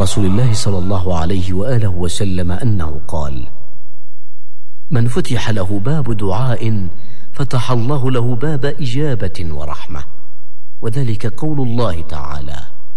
رسول الله صلى الله عليه وآله وسلم أنه قال: من فتح له باب دعاء فتح الله له باب إجابة ورحمة، وذلك قول الله تعالى: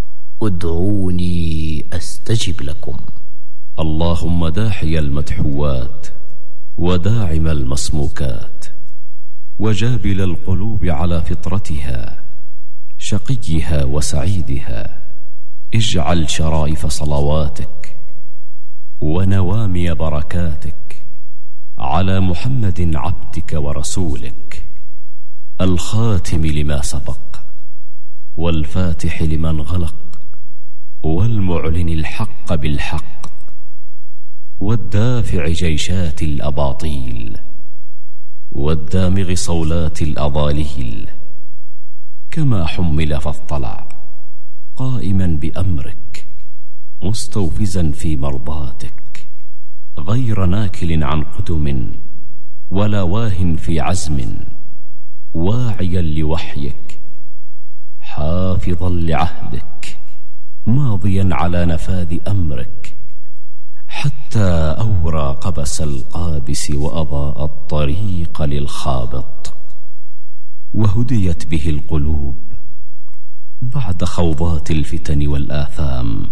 ادعوني أستجب لكم. اللهم داحي المدحوات وداعم المصموكات وجابل القلوب على فطرتها شقيها وسعيدها، اجعل شرائف صلواتك ونوامي بركاتك على محمد عبدك ورسولك، الخاتم لما سبق والفاتح لمن غلق والمعلن الحق بالحق والدافع جيشات الأباطيل والدامغ صولات الأضاليل، كما حمل فاطلع قائما بأمرك مستوفزا في مرضاتك، غير ناكل عن قدم ولا واه في عزم، واعيا لوحيك حافظا لعهدك، ماضيا على نفاذ أمرك، حتى أورى قبس القابس وأضاء الطريق للخابط، وهديت به القلوب بعد خوضات الفتن والآثام،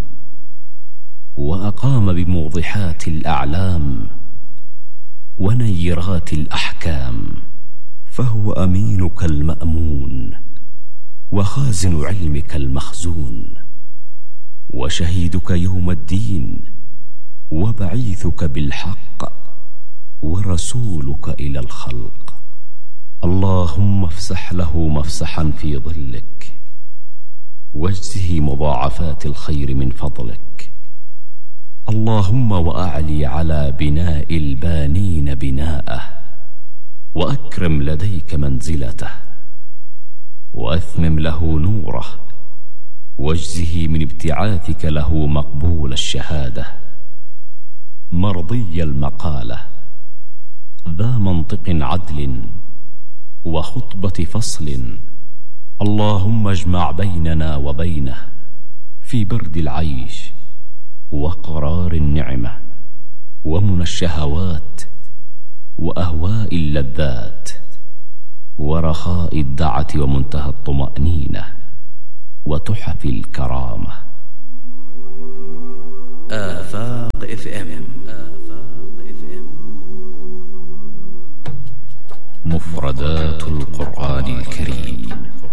وأقام بموضحات الأعلام ونيرات الأحكام، فهو أمينك المأمون وخازن علمك المخزون، وشهيدك يوم الدين وبعيثك بالحق ورسولك إلى الخلق. اللهم افسح له مفسحا في ظلك واجزه مضاعفات الخير من فضلك. اللهم وأعلي على بناء البانين بناءه، وأكرم لديك منزلته، وأثمم له نوره، واجزه من ابتعاثك له مقبول الشهادة، مرضي المقالة، ذا منطق عدل وخطبة فصل. اللهم اجمع بيننا وبينه في برد العيش وقرار النعمة ومنى الشهوات وأهواء اللذات ورخاء الدعة ومنتهى الطمأنينة وتحف الكرامة. آفاق FM. مفردات القرآن الكريم.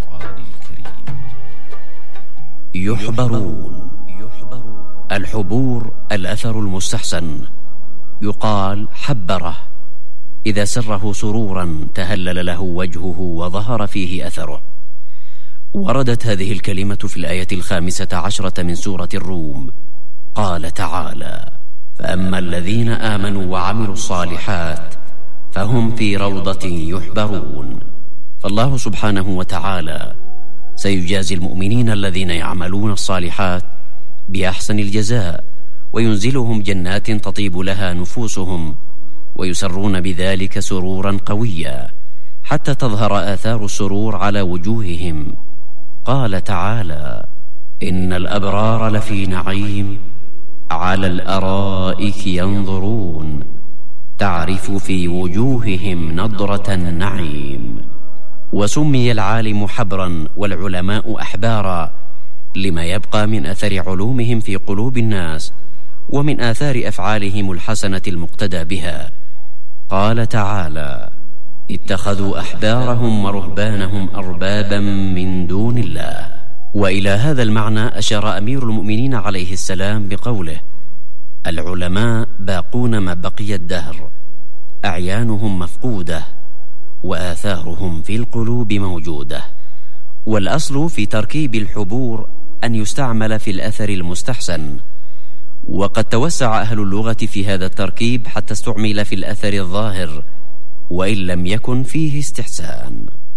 يحبرون. الحبور الأثر المستحسن، يقال حبره إذا سره سرورا تهلل له وجهه وظهر فيه أثره. وردت هذه الكلمة في الآية 15 من سورة الروم. قال تعالى: فأما الذين آمنوا وعملوا الصالحات فهم في روضة يحبرون. فالله سبحانه وتعالى سيجازي المؤمنين الذين يعملون الصالحات بأحسن الجزاء، وينزلهم جنات تطيب لها نفوسهم، ويسرون بذلك سرورا قويا حتى تظهر آثار السرور على وجوههم. قال تعالى: إن الأبرار لفي نعيم على الأرائك ينظرون تعرف في وجوههم نضرة النعيم. وسمي العالم حبرا والعلماء أحبارا لما يبقى من أثر علومهم في قلوب الناس ومن آثار أفعالهم الحسنة المقتدى بها. قال تعالى: اتخذوا أحبارهم ورهبانهم أربابا من دون الله. وإلى هذا المعنى أشار أمير المؤمنين عليه السلام بقوله: العلماء باقون ما بقي الدهر، أعيانهم مفقودة وآثارهم في القلوب موجودة. والأصل في تركيب الحبور أن يستعمل في الأثر المستحسن، وقد توسع أهل اللغة في هذا التركيب حتى استعمل في الأثر الظاهر وإن لم يكن فيه استحسان.